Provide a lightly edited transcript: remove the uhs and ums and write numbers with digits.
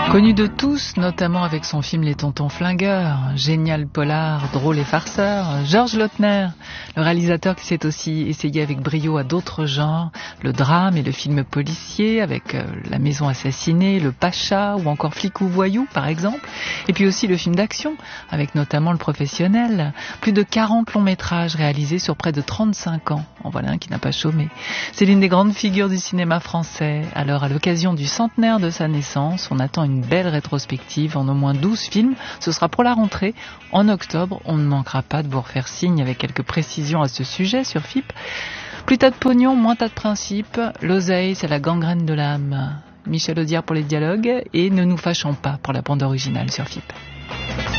Connu de tous, notamment avec son film Les Tontons Flingueurs, génial polar, drôle et farceur, Georges Lautner, le réalisateur qui s'est aussi essayé avec brio à d'autres genres, le drame et le film policier avec La Maison assassinée, Le Pacha ou encore Flic ou Voyou par exemple, et puis aussi le film d'action avec notamment Le Professionnel, plus de 40 longs métrages réalisés sur près de 35 ans, en voilà un qui n'a pas chômé. C'est l'une des grandes figures du cinéma français, alors à l'occasion du centenaire de sa naissance, on attend une belle rétrospective en au moins 12 films. Ce sera pour la rentrée. En octobre, on ne manquera pas de vous refaire signe avec quelques précisions à ce sujet sur FIP. Plus t'as de pognon, moins t'as de principes. L'oseille, c'est la gangrène de l'âme. Michel Audiard pour les dialogues et Ne nous fâchons pas pour la bande originale sur FIP.